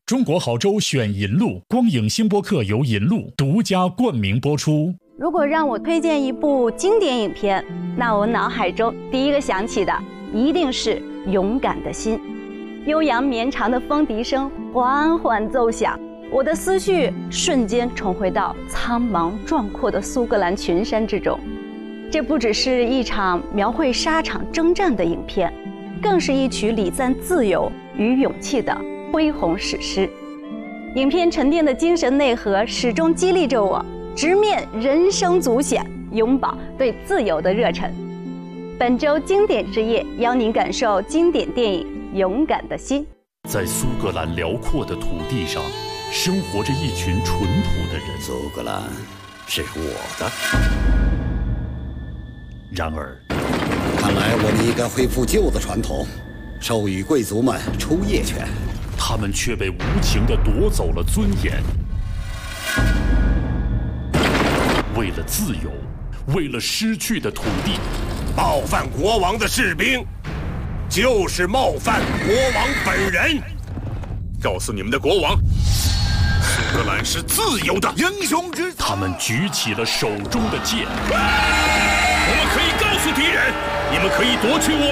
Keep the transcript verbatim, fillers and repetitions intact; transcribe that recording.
中国好州选银路，光影星播客由银路独家冠名播出。 如果让我推荐一部经典影片，那我脑海中第一个想起的一定是《勇敢的心》。悠扬绵长的风笛声缓缓奏响，我的思绪瞬间重回到苍茫壮阔的苏格兰群山之中。这不只是一场描绘沙场征战的影片，更是一曲礼赞自由与勇气的恢宏史诗。影片沉淀的精神内核始终激励着我直面人生阻险，拥抱对自由的热忱。本周经典之夜，邀您感受经典电影《勇敢的心》。 在苏格兰辽阔的土地上，生活着一群淳朴的人。 苏格兰是我的。 然而， 看来我们应该恢复旧的传统，授予贵族们出夜权。 他们却被无情地夺走了尊严。为了自由，为了失去的土地， 冒犯国王的士兵就是冒犯国王本人。告诉你们的国王，苏格兰是自由的，英雄之子。 他们举起了手中的剑。 我们可以告诉敌人，你们可以夺去我们